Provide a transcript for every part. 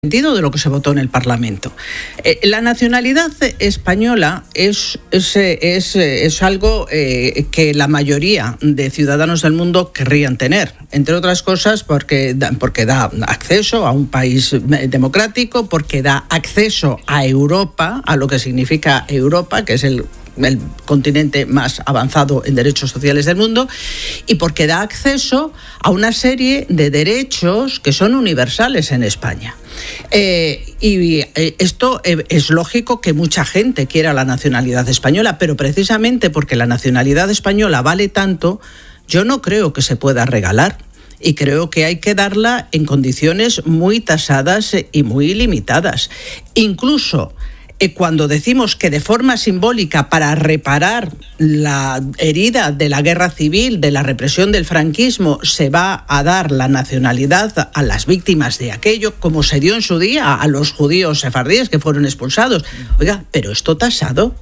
sentido de lo que se votó en el Parlamento. La nacionalidad española es algo que la mayoría de ciudadanos del mundo querrían tener, entre otras cosas porque da acceso a un país democrático, porque da acceso a Europa, a lo que significa Europa, que es el continente más avanzado en derechos sociales del mundo, y porque da acceso a una serie de derechos que son universales en España. Esto es lógico que mucha gente quiera la nacionalidad española, pero precisamente porque la nacionalidad española vale tanto, yo no creo que se pueda regalar. Y creo que hay que darla en condiciones muy tasadas y muy limitadas. Incluso cuando decimos que de forma simbólica, para reparar la herida de la guerra civil, de la represión del franquismo, se va a dar la nacionalidad a las víctimas de aquello, como se dio en su día a los judíos sefardíes que fueron expulsados. Oiga, pero esto tasado,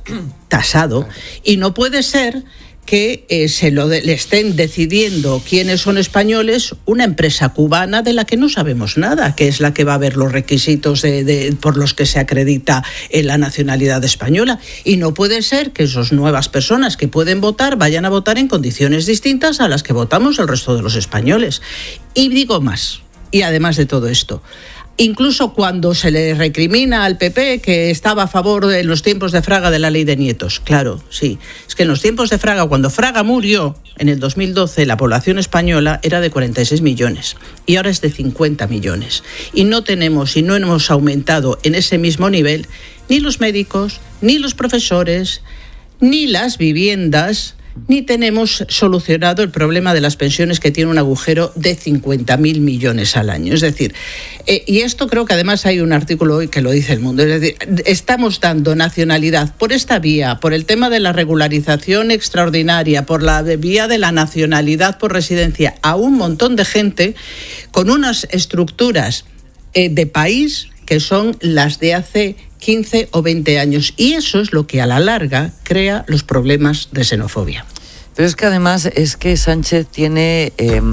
y no puede ser que le estén decidiendo quiénes son españoles una empresa cubana de la que no sabemos nada, que es la que va a ver los requisitos por los que se acredita la nacionalidad española. Y no puede ser que esas nuevas personas que pueden votar vayan a votar en condiciones distintas a las que votamos el resto de los españoles. Y digo más, y además de todo esto, incluso cuando se le recrimina al PP que estaba a favor en los tiempos de Fraga de la ley de nietos. Claro, sí. Es que en los tiempos de Fraga, cuando Fraga murió en el 2012, la población española era de 46 millones y ahora es de 50 millones. Y no hemos aumentado en ese mismo nivel ni los médicos, ni los profesores, ni las viviendas, ni tenemos solucionado el problema de las pensiones, que tiene un agujero de 50.000 millones al año. Es decir, y esto creo que además hay un artículo hoy que lo dice El Mundo, es decir, estamos dando nacionalidad por esta vía, por el tema de la regularización extraordinaria, por la vía de la nacionalidad por residencia, a un montón de gente con unas estructuras de país que son las de hace 15 o 20 años. Y eso es lo que a la larga crea los problemas de xenofobia. Pero es que además es que Sánchez tiene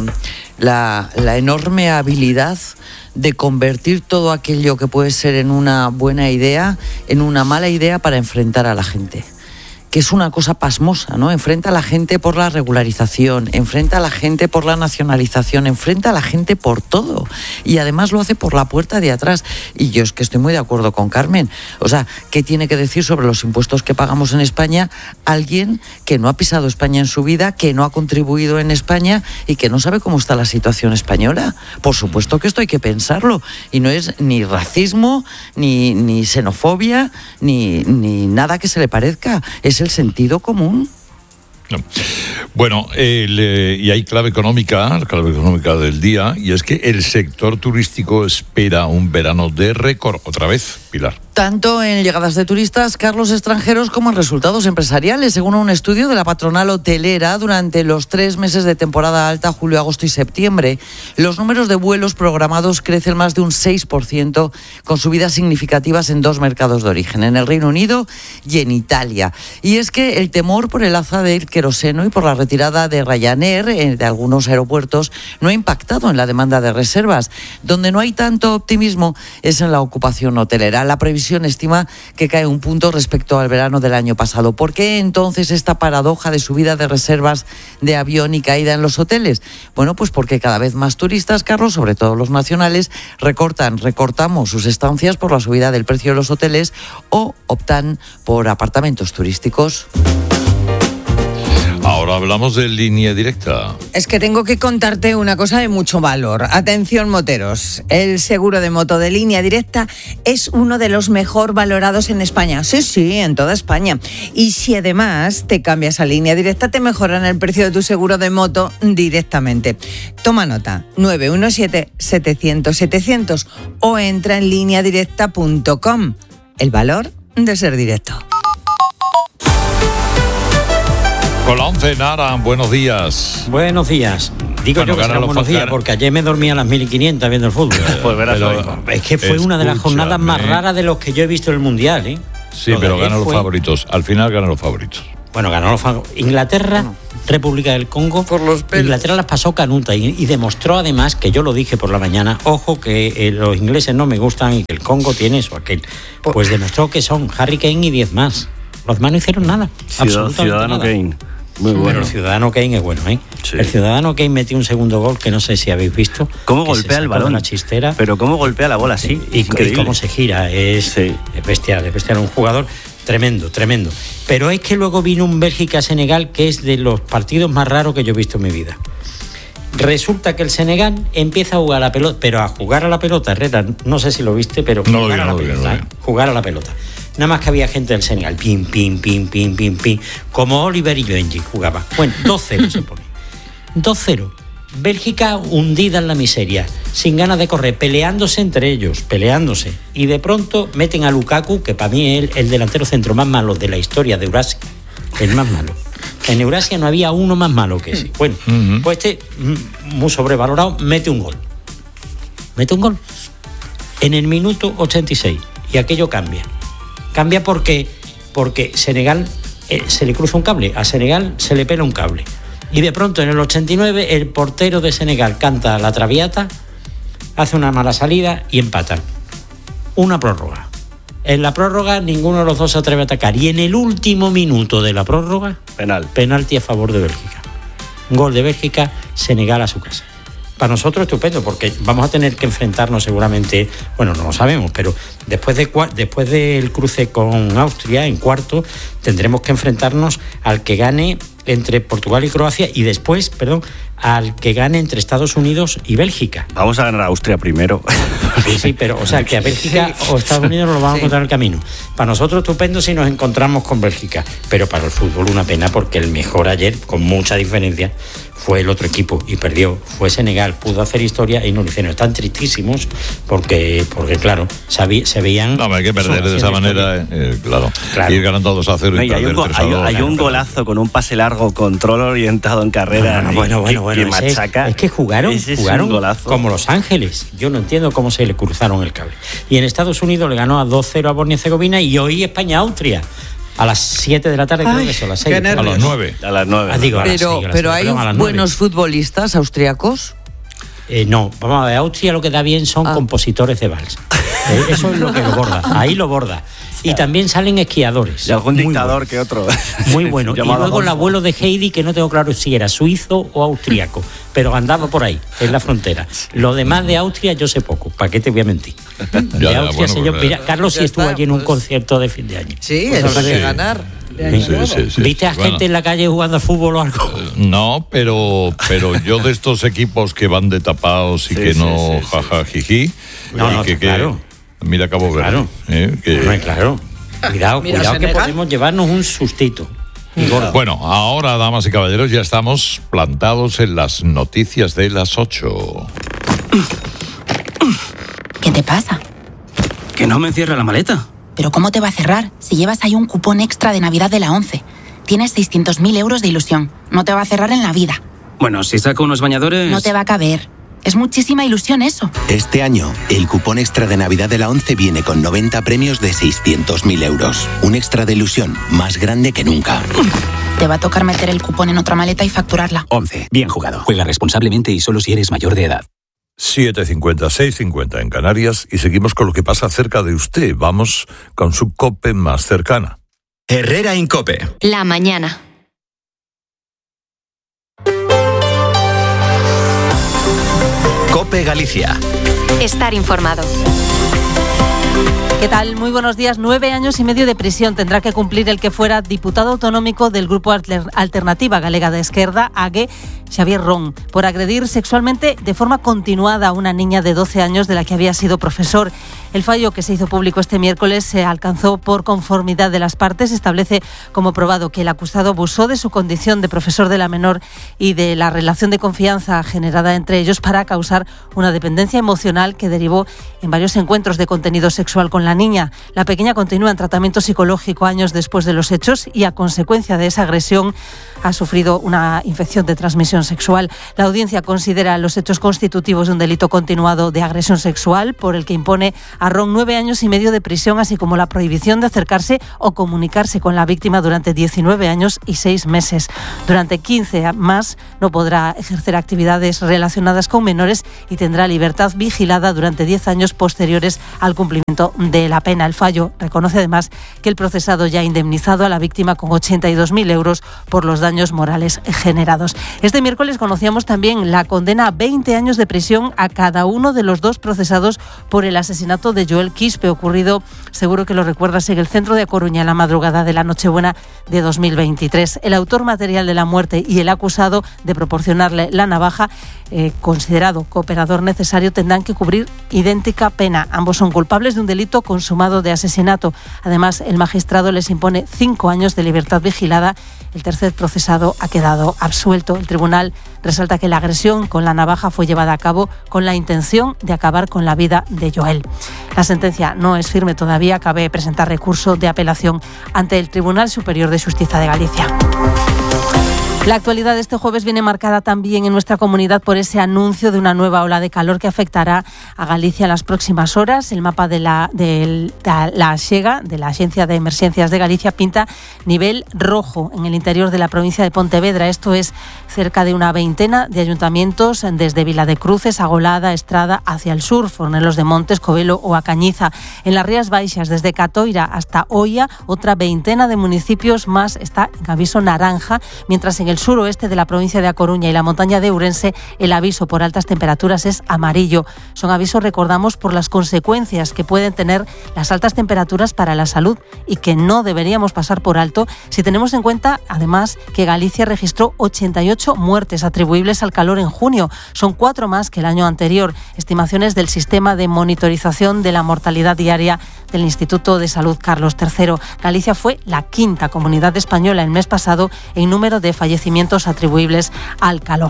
la enorme habilidad de convertir todo aquello que puede ser en una buena idea en una mala idea para enfrentar a la gente. Que es una cosa pasmosa, ¿no? Enfrenta a la gente por la regularización, enfrenta a la gente por la nacionalización, enfrenta a la gente por todo. Y además lo hace por la puerta de atrás. Y yo es que estoy muy de acuerdo con Carmen. O sea, ¿qué tiene que decir sobre los impuestos que pagamos en España alguien que no ha pisado España en su vida, que no ha contribuido en España y que no sabe cómo está la situación española? Por supuesto que esto hay que pensarlo. Y no es ni racismo, ni xenofobia, ni nada que se le parezca. Es el sentido común. No. Bueno, y hay clave económica del día, y es que el sector turístico espera un verano de récord. Otra vez, Pilar. Tanto en llegadas de turistas, Carlos, extranjeros, como en resultados empresariales, según un estudio de la patronal hotelera. Durante los 3 meses de temporada alta, julio, agosto y septiembre, los números de vuelos programados crecen más de un 6%, con subidas significativas en 2 mercados de origen, en el Reino Unido y en Italia. Y es que el temor por el alza del queroseno y por la retirada de Ryanair de algunos aeropuertos no ha impactado en la demanda de reservas. Donde no hay tanto optimismo es en la ocupación hotelera. La previsión estima que cae un punto respecto al verano del año pasado. ¿Por qué entonces esta paradoja de subida de reservas de avión y caída en los hoteles? Bueno, pues porque cada vez más turistas, Carlos, sobre todo los nacionales, recortamos sus estancias por la subida del precio de los hoteles o optan por apartamentos turísticos. Ahora hablamos de Línea Directa. Es que tengo que contarte una cosa de mucho valor. Atención, moteros. El seguro de moto de Línea Directa es uno de los mejor valorados en España. Sí, en toda España. Y si además te cambias a Línea Directa, te mejoran el precio de tu seguro de moto directamente. Toma nota, 917-700-700 o entra en lineadirecta.com. El valor de ser directo. Con la 11, Nara, buenos días. Buenos días. Digo yo que serán buenos días, porque ayer me dormía a las 1.500 viendo el fútbol. Pues verás, es que fue una de las jornadas más raras de los que yo he visto en el Mundial, ¿eh? Sí, pero ganan los favoritos. Al final ganan los favoritos. Bueno, ganó los Inglaterra, República del Congo. Por los pelos. Inglaterra las pasó canuta y demostró además, que yo lo dije por la mañana, ojo que los ingleses no me gustan y que el Congo tiene eso, aquel. Pues demostró que son Harry Kane y 10 más. Los demás no hicieron nada. Ciudadano nada. Kane. Muy bueno. Pero el Ciudadano Kane es bueno, ¿eh? Sí. El Ciudadano Kane metió un segundo gol que no sé si habéis visto. ¿Cómo golpea el balón? Una chistera. Pero cómo golpea la bola así. Y cómo se gira. Es bestial. Un jugador tremendo. Pero es que luego vino un Bélgica-Senegal que es de los partidos más raros que yo he visto en mi vida. Resulta que el Senegal empieza a jugar a la pelota, pero a jugar a la pelota, Herrera, no sé si lo viste, pero jugar a la pelota. Nada más que había gente del Senegal, pim, como Oliver y Benji jugaba. Bueno, 2-0 se pone. 2-0. Bélgica hundida en la miseria, sin ganas de correr, peleándose entre ellos. Y de pronto meten a Lukaku, que para mí es el delantero centro más malo de la historia de Eurasia, el más malo. En Eurasia no había uno más malo que ese. Bueno, pues este, muy sobrevalorado, mete un gol. En el minuto 86. Y aquello cambia. Cambia porque Senegal se le cruza un cable. A Senegal se le pela un cable. Y de pronto en el 89 el portero de Senegal canta la Traviata, hace una mala salida y empatan. Una prórroga. En la prórroga ninguno de los dos se atreve a atacar. Y en el último minuto de la prórroga, penalti a favor de Bélgica. Gol de Bélgica, Senegal a su casa. Para nosotros estupendo, porque vamos a tener que enfrentarnos seguramente, bueno, no lo sabemos, pero después del cruce con Austria en cuarto, tendremos que enfrentarnos al que gane entre Portugal y Croacia y después, al que gane entre Estados Unidos y Bélgica. Vamos a ganar a Austria primero. Sí, pero, o sea, que a Bélgica o Estados Unidos nos lo vamos a encontrar en el camino. Para nosotros estupendo si nos encontramos con Bélgica, pero para el fútbol una pena, porque el mejor ayer, con mucha diferencia, fue el otro equipo y perdió. Fue Senegal, pudo hacer historia y no lo hicieron. Están tristísimos porque claro, se veían... No, hay que perder de esa manera, claro. Ir ganando 2-0 y perder 3-2. Hay un golazo con un pase largo, control orientado en carrera. Bueno, machaca. Es que jugaron como Los Ángeles. Yo no entiendo cómo se le cruzaron el cable. Y en Estados Unidos le ganó a 2-0 a Bosnia-Herzegovina y hoy España-Austria. A las 7 de la tarde, creo que son las 6. A las 9. A las 9. Pero hay buenos futbolistas austriacos. No, vamos a ver, Austria lo que da bien son compositores de vals. Eso es lo que lo borda, ahí lo borda. Y también salen esquiadores. Y algún dictador que otro. Muy bueno. Y luego el abuelo de Heidi, que no tengo claro si era suizo o austriaco, pero andaba por ahí, en la frontera. Lo demás de Austria yo sé poco, ¿para qué te voy a mentir? De Austria sé yo. Mira, Carlos sí estuvo allí en un concierto de fin de año. Sí, eso hay que ganar. Sí. ¿Viste a gente en la calle jugando al fútbol o algo? No, pero yo de estos equipos que van de tapados y que no jiji. Claro. Mira Cabo Verde. Claro. Cuidado que podemos llevarnos un sustito. Bueno, ahora, damas y caballeros, ya estamos plantados en las noticias de las 8. ¿Qué te pasa? Que no me cierra la maleta. ¿Pero cómo te va a cerrar si llevas ahí un cupón extra de Navidad de la 11? Tienes 600.000 euros de ilusión. No te va a cerrar en la vida. Bueno, si saco unos bañadores... No te va a caber. Es muchísima ilusión eso. Este año, el cupón extra de Navidad de la 11 viene con 90 premios de 600.000 euros. Un extra de ilusión más grande que nunca. Te va a tocar meter el cupón en otra maleta y facturarla. 11. Bien jugado. Juega responsablemente y solo si eres mayor de edad. 7:50, 6:50 en Canarias y seguimos con lo que pasa cerca de usted. Vamos con su COPE más cercana. Herrera Incope. La mañana. COPE Galicia. Estar informado. ¿Qué tal? Muy buenos días. 9 años y medio de prisión tendrá que cumplir el que fuera diputado autonómico del Grupo Alternativa Galega de Esquerda, AGE, Xavier Ron, por agredir sexualmente de forma continuada a una niña de 12 años de la que había sido profesor. El fallo que se hizo público este miércoles se alcanzó por conformidad de las partes. Establece como probado que el acusado abusó de su condición de profesor de la menor y de la relación de confianza generada entre ellos para causar una dependencia emocional que derivó en varios encuentros de contenido sexual con la niña. La pequeña continúa en tratamiento psicológico años después de los hechos y a consecuencia de esa agresión ha sufrido una infección de transmisión sexual. La audiencia considera los hechos constitutivos de un delito continuado de agresión sexual por el que impone a a Ron 9 años y medio de prisión, así como la prohibición de acercarse o comunicarse con la víctima durante 19 años y 6 meses. Durante 15 más no podrá ejercer actividades relacionadas con menores y tendrá libertad vigilada durante 10 años posteriores al cumplimiento de la pena. El fallo reconoce además que el procesado ya ha indemnizado a la víctima con 82.000 euros por los daños morales generados. Este miércoles conocíamos también la condena a 20 años de prisión a cada uno de los 2 procesados por el asesinato de Joel Quispe, ocurrido, seguro que lo recuerdas, en el centro de A Coruña en la madrugada de la Nochebuena de 2023. El autor material de la muerte y el acusado de proporcionarle la navaja, considerado cooperador necesario, tendrán que cubrir idéntica pena. Ambos son culpables de un delito consumado de asesinato. Además, el magistrado les impone 5 años de libertad vigilada. El tercer procesado ha quedado absuelto. El tribunal resalta que la agresión con la navaja fue llevada a cabo con la intención de acabar con la vida de Joel. La sentencia no es firme todavía. Cabe presentar recurso de apelación ante el Tribunal Superior de Justicia de Galicia. La actualidad de este jueves viene marcada también en nuestra comunidad por ese anuncio de una nueva ola de calor que afectará a Galicia en las próximas horas. El mapa de la AXEGA, de la Agencia de Emergencias de Galicia, pinta nivel rojo en el interior de la provincia de Pontevedra. Esto es cerca de una veintena de ayuntamientos, desde Viladecruces, Agolada, Estrada, hacia el sur, Fornelos de Montes, Covelo o A Cañiza. En las Rías Baixas, desde Catoira hasta Oia, otra veintena de municipios más está en aviso naranja, mientras en el suroeste de la provincia de A Coruña y la montaña de Ourense el aviso por altas temperaturas es amarillo. Son avisos, recordamos, por las consecuencias que pueden tener las altas temperaturas para la salud y que no deberíamos pasar por alto si tenemos en cuenta, además, que Galicia registró 88 muertes atribuibles al calor en junio. Son 4 más que el año anterior. Estimaciones del sistema de monitorización de la mortalidad diaria del Instituto de Salud Carlos III. Galicia fue la 5ª comunidad española el mes pasado en número de fallecimientos atribuibles al calor.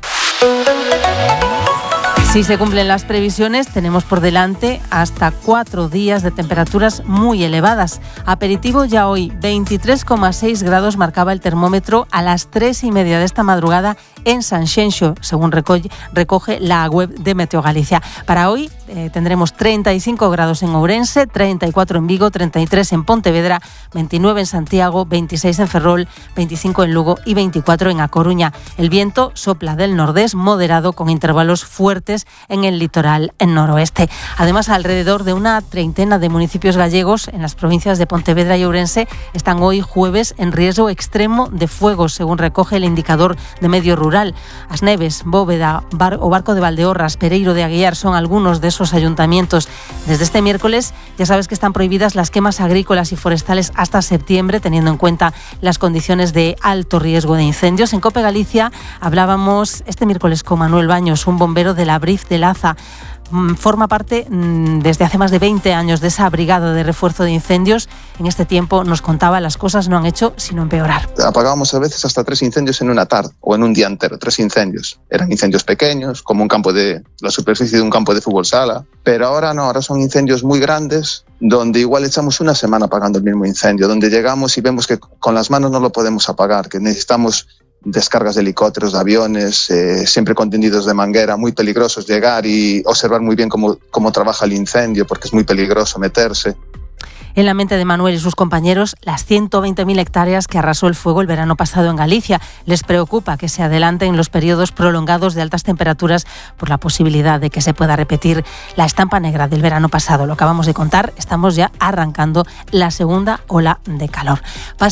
Si se cumplen las previsiones, tenemos por delante hasta 4 días de temperaturas muy elevadas. Aperitivo ya hoy, 23,6 grados marcaba el termómetro a las 3:30 de esta madrugada en Sanxenxo, según recoge la web de Meteo Galicia. Para hoy tendremos 35 grados en Ourense, 34 en Vigo, 33 en Pontevedra, 29 en Santiago, 26 en Ferrol, 25 en Lugo y 24 en A Coruña. El viento sopla del nordés moderado con intervalos fuertes en el litoral noroeste. Además, alrededor de una treintena de municipios gallegos en las provincias de Pontevedra y Ourense están hoy jueves en riesgo extremo de fuegos, según recoge el indicador de medio rural. As Neves, Bóveda o Barco de Valdeorras, Pereiro de Aguiar son algunos de esos ayuntamientos. Desde este miércoles ya sabes que están prohibidas las quemas agrícolas y forestales hasta septiembre, teniendo en cuenta las condiciones de alto riesgo de incendios. En COPE Galicia hablábamos este miércoles con Manuel Baños, un bombero de la BRIF de Laza. Forma parte desde hace más de 20 años de esa brigada de refuerzo de incendios. En este tiempo nos contaba, las cosas no han hecho sino empeorar. Apagábamos a veces hasta 3 incendios en una tarde o en un día entero, 3 incendios. Eran incendios pequeños, como la superficie de un campo de fútbol sala, pero ahora no, ahora son incendios muy grandes, donde igual echamos una semana apagando el mismo incendio, donde llegamos y vemos que con las manos no lo podemos apagar, que necesitamos descargas de helicópteros, de aviones, siempre con tendidos de manguera, muy peligrosos llegar y observar muy bien cómo trabaja el incendio, porque es muy peligroso meterse. En la mente de Manuel y sus compañeros, las 120.000 hectáreas que arrasó el fuego el verano pasado en Galicia. Les preocupa que se adelanten los periodos prolongados de altas temperaturas por la posibilidad de que se pueda repetir la estampa negra del verano pasado. Lo acabamos de contar, estamos ya arrancando la segunda ola de calor.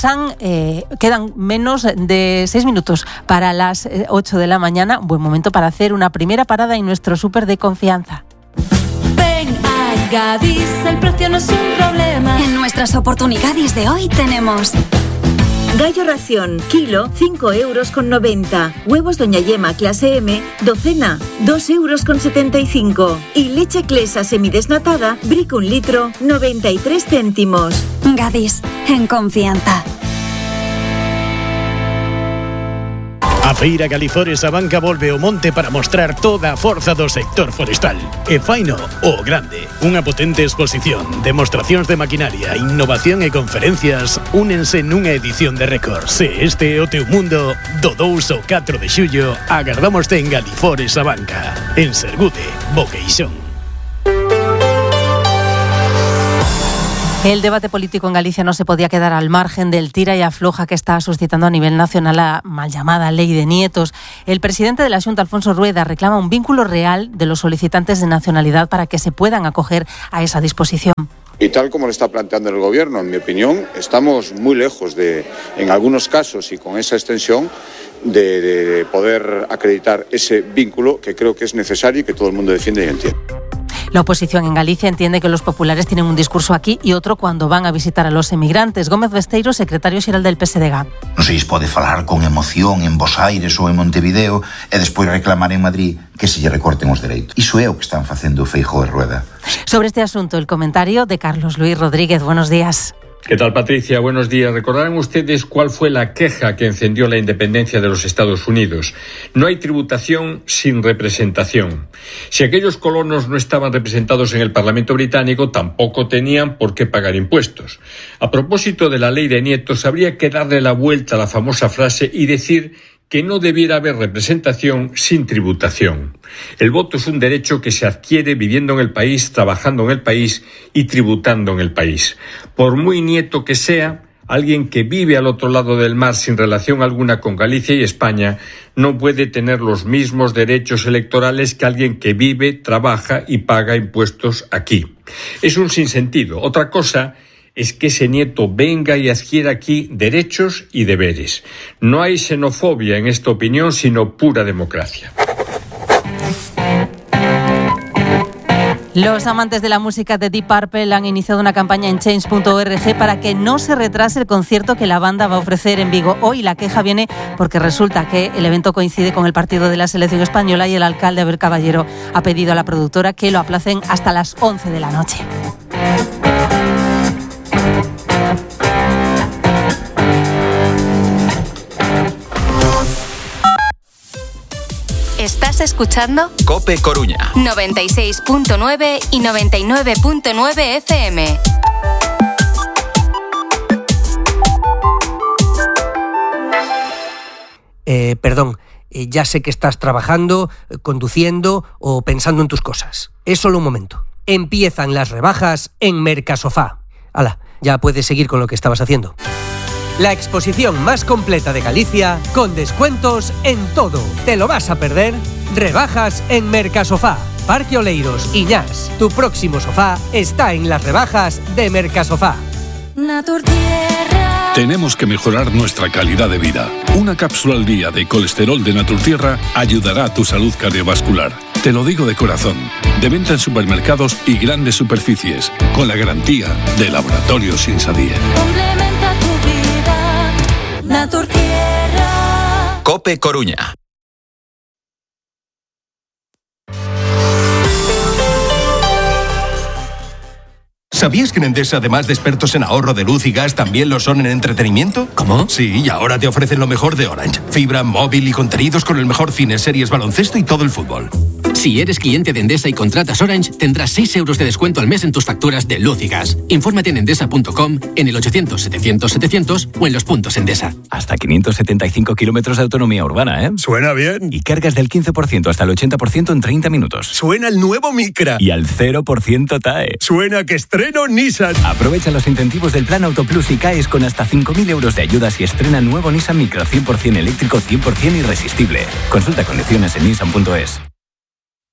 Quedan menos de 6 minutos para las 8 de la mañana. Buen momento para hacer una primera parada en nuestro súper de confianza. Gadis, el precio no es un problema. En nuestras oportunidades de hoy tenemos gallo ración, kilo, 5,90 €. Huevos Doña Yema clase M, docena, 2,75 €. Y leche Clesa semidesnatada, Brick 1 litro, 93 céntimos. Gadis, en confianza. A Feira Galifores a banca volve ao monte para mostrar toda a forza do sector forestal. E faino o grande. Unha potente exposición, demostracións de maquinaria, innovación e conferencias únense nunha edición de récord. Se este é o teu mundo, do 2 ao 4 de xullo, agardámoste en Galifores a banca. En Sergude, Boqueixón. El debate político en Galicia no se podía quedar al margen del tira y afloja que está suscitando a nivel nacional la mal llamada Ley de Nietos. El presidente de la Xunta, Alfonso Rueda, reclama un vínculo real de los solicitantes de nacionalidad para que se puedan acoger a esa disposición. Y tal como lo está planteando el Gobierno, en mi opinión, estamos muy lejos de, en algunos casos y con esa extensión, de poder acreditar ese vínculo que creo que es necesario y que todo el mundo defiende y entiende. La oposición en Galicia entiende que los populares tienen un discurso aquí y otro cuando van a visitar a los emigrantes. Gómez Besteiro, secretario xeral del PSDG. Non se lles pode falar con emoción en Bos Aires ou en Montevideo e despois reclamar en Madrid que se lle recorten os dereitos. Iso é o que están facendo Feijóo e Rueda. Sobre este asunto, el comentario de Carlos Luis Rodríguez. Buenos días. ¿Qué tal, Patricia? Buenos días. Recordarán ustedes cuál fue la queja que encendió la independencia de los Estados Unidos. No hay tributación sin representación. Si aquellos colonos no estaban representados en el Parlamento británico, tampoco tenían por qué pagar impuestos. A propósito de la Ley de Nietos, habría que darle la vuelta a la famosa frase y decir que no debiera haber representación sin tributación. El voto es un derecho que se adquiere viviendo en el país, trabajando en el país y tributando en el país. Por muy nieto que sea, alguien que vive al otro lado del mar sin relación alguna con Galicia y España no puede tener los mismos derechos electorales que alguien que vive, trabaja y paga impuestos aquí. Es un sinsentido. Otra cosa es que ese nieto venga y adquiera aquí derechos y deberes. No hay xenofobia en esta opinión, sino pura democracia. Los amantes de la música de Deep Purple han iniciado una campaña en change.org para que no se retrase el concierto que la banda va a ofrecer en Vigo. Hoy la queja viene porque resulta que el evento coincide con el partido de la selección española y el alcalde Abel Caballero ha pedido a la productora que lo aplacen hasta las 11 de la noche. Estás escuchando COPE Coruña 96.9 y 99.9 FM. Perdón, ya sé que estás trabajando, conduciendo o pensando en tus cosas. Es solo un momento. Empiezan las rebajas en Mercasofá. Hala, ya puedes seguir con lo que estabas haciendo. La exposición más completa de Galicia, con descuentos en todo. ¿Te lo vas a perder? Rebajas en Mercasofá. Parque Oleiros, Iñás. Tu próximo sofá está en las rebajas de Mercasofá. Naturtierra. Tenemos que mejorar nuestra calidad de vida. Una cápsula al día de colesterol de Naturtierra ayudará a tu salud cardiovascular. Te lo digo de corazón. De venta en supermercados y grandes superficies, con la garantía de Laboratorios Insadie. Complementa tu vida. Naturtierra. COPE Coruña. ¿Sabías que en Endesa, además de expertos en ahorro de luz y gas, también lo son en entretenimiento? ¿Cómo? Sí, y ahora te ofrecen lo mejor de Orange. Fibra, móvil y contenidos con el mejor cine, series, baloncesto y todo el fútbol. Si eres cliente de Endesa y contratas Orange, tendrás 6 euros de descuento al mes en tus facturas de luz y gas. Infórmate en endesa.com, en el 800-700-700 o en los puntos Endesa. Hasta 575 kilómetros de autonomía urbana, ¿eh? Suena bien. Y cargas del 15% hasta el 80% en 30 minutos. Suena el nuevo Micra. Y al 0% TAE. Suena que estreno Nissan. Aprovecha los incentivos del Plan Auto Plus y caes con hasta 5.000 euros de ayudas y estrena nuevo Nissan Micra 100% eléctrico, 100% irresistible. Consulta condiciones en nissan.es.